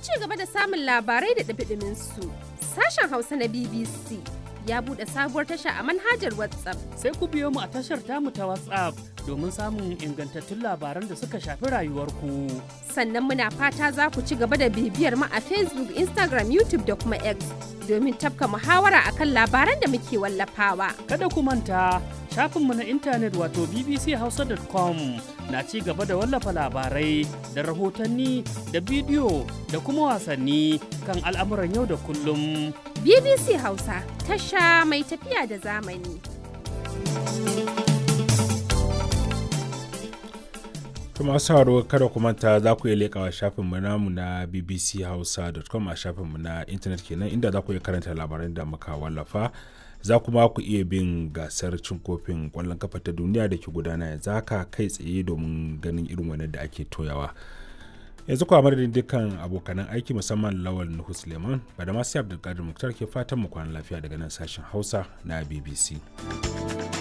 ci gaba da samun labarai da ɗumi su, sashen Hausa na BBC ya buɗe sabuwar tasha a manhajar WhatsApp. Sai ku biyo mu a tashar tamu ta WhatsApp domin samun ingantattun labaran da suka shafi rayuwarku. Sannan muna fata za ku ci gaba da bibiyar mu a Facebook, Instagram, YouTube da kuma X domin tafka muhawara akan labaran da muke wallafawa. Kada ku manta shafinmu na intanet wato bbchausa.com na ci gaba da wallafa labarai da rahotanni da bidiyo da kuma wasanni kan al'amuran yau da kullum. BBC Hausa, tasha mai tafiya da zamani. Kuma sauraro kada ku manta za ku iya leƙawa shafinmu namu na bbchausa.com a shafinmu na intanet kenan inda za ku iya karanta labaran da muka wallafa. Za kuma ku iya bin gasar cin kofin ƙwallon kafa ta duniya da ke gudana yanzu haka kai tsaye domin ganin irin wannan da ake toyawa. Yanzu kuwa madadin dukkan abokanan aiki musamman Lawal Nuhu Suleiman, Badamasi Abdulkadir Muktar ke fatan mu kwana lafiya daga nan sashen Hausa na BBC.